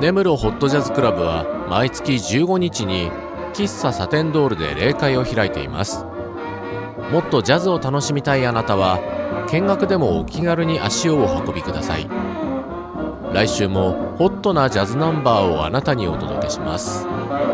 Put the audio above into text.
根室ホットジャズクラブは毎月15日に喫茶サテンドールで例会を開いています。もっとジャズを楽しみたいあなたは見学でもお気軽に足をお運びください。来週もホットなジャズナンバーをあなたにお届けします。